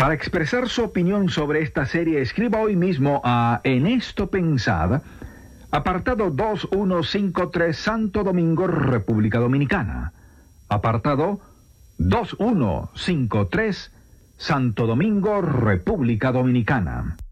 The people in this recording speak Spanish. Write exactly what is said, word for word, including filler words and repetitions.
Para expresar su opinión sobre esta serie, escriba hoy mismo a En esto pensad, apartado dos uno cinco tres, Santo Domingo, República Dominicana. Apartado dos uno cinco tres, Santo Domingo, República Dominicana.